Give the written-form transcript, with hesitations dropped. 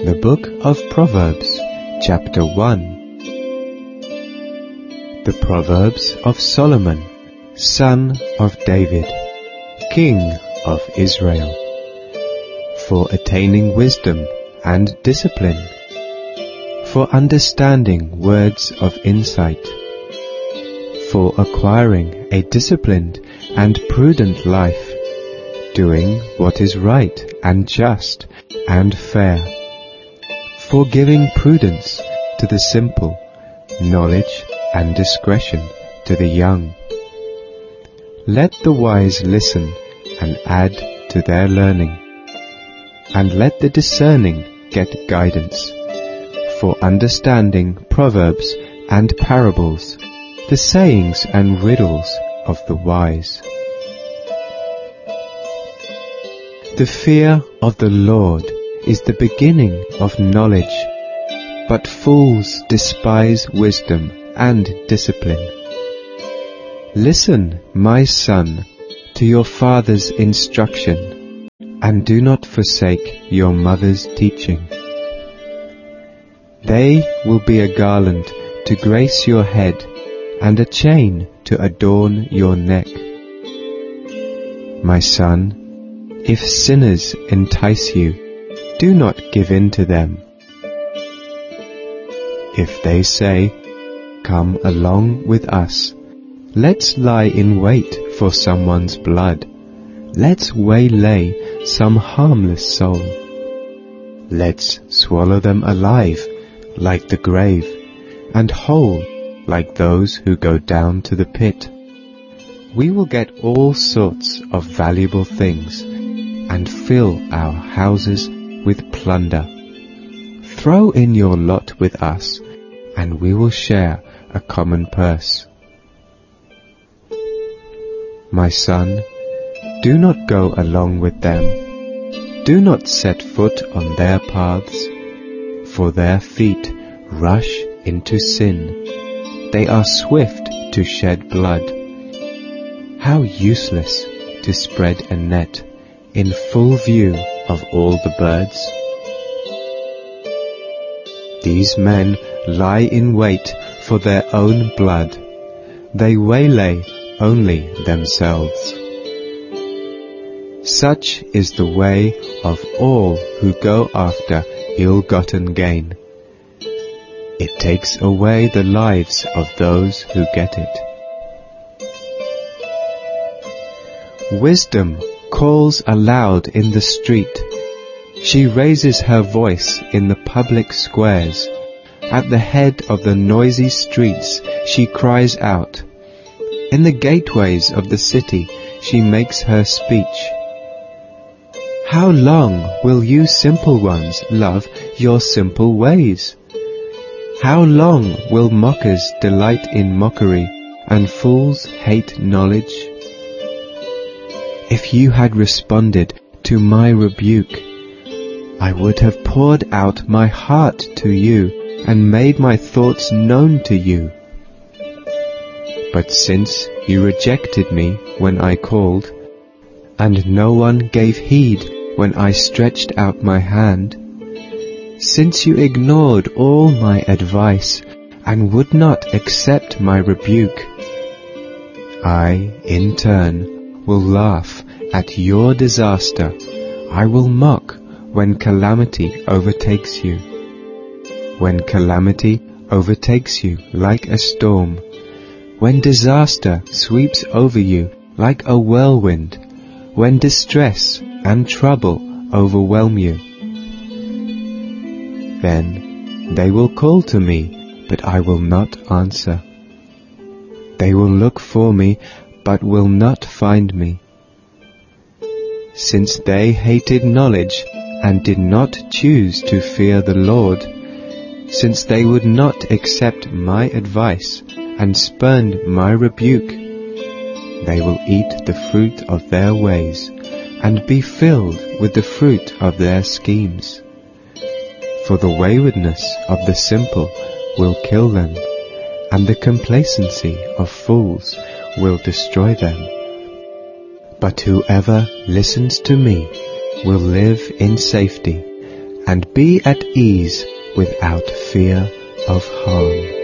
The Book of Proverbs, Chapter 1. The Proverbs of Solomon, son of David, king of Israel, for attaining wisdom and discipline, for understanding words of insight, for acquiring a disciplined and prudent life, doing what is right and just and fair, for giving prudence to the simple, knowledge and discretion to the young. Let the wise listen and add to their learning, and let the discerning get guidance, for understanding proverbs and parables, the sayings and riddles of the wise. The fear of the Lord is the beginning of knowledge, but fools despise wisdom and discipline. Listen, my son, to your father's instruction, and do not forsake your mother's teaching. They will be a garland to grace your head, and a chain to adorn your neck. My son, if sinners entice you, do not give in to them. If they say, "Come along with us, let's lie in wait for someone's blood, let's waylay some harmless soul, let's swallow them alive like the grave, and whole like those who go down to the pit. We will get all sorts of valuable things, and fill our houses with plunder. Throw in your lot with us, and we will share a common purse." My son, do not go along with them. Do not set foot on their paths, for their feet rush into sin. They are swift to shed blood. How useless to spread a net in full view of all the birds. These men lie in wait for their own blood. They waylay only themselves. Such is the way of all who go after ill-gotten gain. It takes away the lives of those who get it. Wisdom calls aloud in the street. She raises her voice in the public squares. At the head of the noisy streets she cries out. In the gateways of the city she makes her speech. How long will you simple ones love your simple ways? How long will mockers delight in mockery, and fools hate knowledge? If you had responded to my rebuke, I would have poured out my heart to you, and made my thoughts known to you. But since you rejected me when I called, and no one gave heed when I stretched out my hand, since you ignored all my advice, and would not accept my rebuke, I, in turn, will laugh at your disaster. I will mock when calamity overtakes you. When calamity overtakes you like a storm, when disaster sweeps over you like a whirlwind, when distress and trouble overwhelm you. Then they will call to me, but I will not answer. They will look for me, but will not find me. Since they hated knowledge and did not choose to fear the Lord, since they would not accept my advice and spurned my rebuke, they will eat the fruit of their ways and be filled with the fruit of their schemes. For the waywardness of the simple will kill them, and the complacency of fools will destroy them. But whoever listens to me will live in safety, and be at ease without fear of harm.